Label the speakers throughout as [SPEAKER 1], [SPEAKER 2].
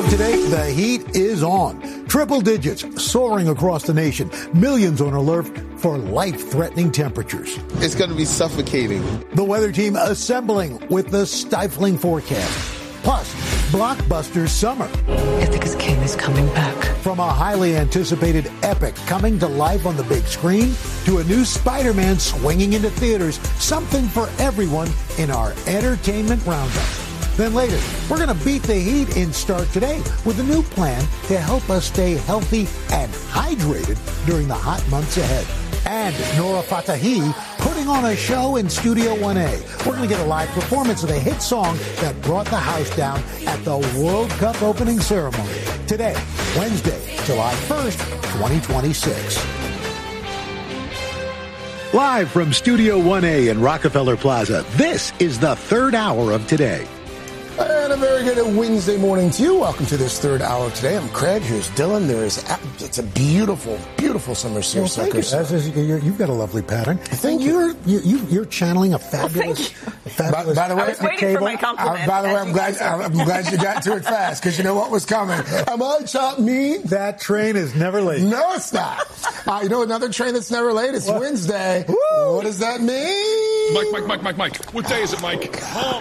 [SPEAKER 1] Today, the heat is on. Triple digits soaring across the nation. Millions on alert for life-threatening temperatures.
[SPEAKER 2] It's going to be suffocating.
[SPEAKER 1] The weather team assembling with the stifling forecast. Plus, blockbuster summer.
[SPEAKER 3] Ithaca's king is coming back.
[SPEAKER 1] From a highly anticipated epic coming to life on the big screen to a new Spider-Man swinging into theaters, something for everyone in our entertainment roundup. Then later, we're going to beat the heat in Start Today with a new plan to help us stay healthy and hydrated during the hot months ahead. And Nora Fatahi putting on a show in Studio 1A. We're going to get a live performance of the hit song that brought the house down at the World Cup opening ceremony. Today, Wednesday, July 1st, 2026. Live from Studio 1A in Rockefeller Plaza, this is the third hour of Today.
[SPEAKER 4] And a very good Wednesday morning to you. Welcome to this third hour of Today. I'm Craig. Here's Dylan. It's a beautiful, beautiful summer series.
[SPEAKER 1] Well, thank you. You've got a lovely pattern.
[SPEAKER 4] Thank
[SPEAKER 1] you. You're channeling a fabulous.
[SPEAKER 4] By the way,
[SPEAKER 5] I was waiting for my compliment.
[SPEAKER 4] By the way, I'm glad you got to it fast because you know what was coming. Am I chopped meat?
[SPEAKER 1] That train is never late.
[SPEAKER 4] No, it's not. You know another train that's never late? It's Wednesday. Woo! What does that mean?
[SPEAKER 6] Mike. What day is it, Mike?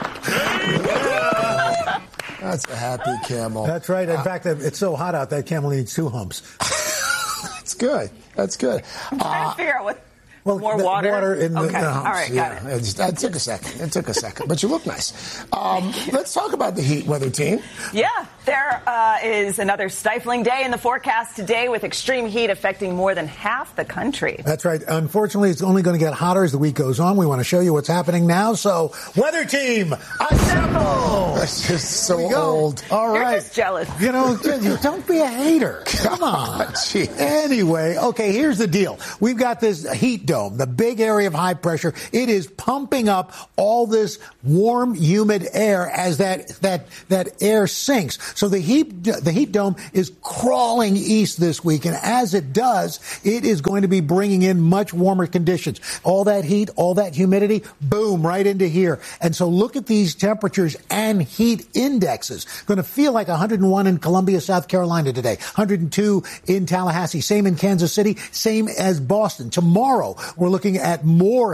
[SPEAKER 4] That's a happy camel.
[SPEAKER 1] That's right. In fact, it's so hot out that camel needs two humps.
[SPEAKER 4] That's good. I'm
[SPEAKER 5] trying to figure out what. More
[SPEAKER 1] water?
[SPEAKER 5] Water
[SPEAKER 1] in the
[SPEAKER 5] okay.
[SPEAKER 1] humps.
[SPEAKER 5] All right, got it.
[SPEAKER 4] It took a second. But you look nice. Let's talk about the heat weather team.
[SPEAKER 5] Yeah, there is another stifling day in the forecast today with extreme heat affecting more than half the country.
[SPEAKER 1] That's right. Unfortunately, it's only going to get hotter as the week goes on. We want to show you what's happening now. So, weather team, assemble!
[SPEAKER 4] That's just so old.
[SPEAKER 1] All right.
[SPEAKER 5] You're just jealous.
[SPEAKER 1] You know, don't be a hater. Come on. Anyway, okay, here's the deal. We've got this heat dome, the big area of high pressure. It is pumping up all this warm, humid air as that air sinks. So the heat dome is crawling east this week, and as it does, it is going to be bringing in much warmer conditions. All that heat, all that humidity, boom, right into here. And so look at these temperatures and heat indexes. Going to feel like 101 in Columbia, South Carolina today, 102 in Tallahassee, same in Kansas City, same as Boston. Tomorrow, we're looking at more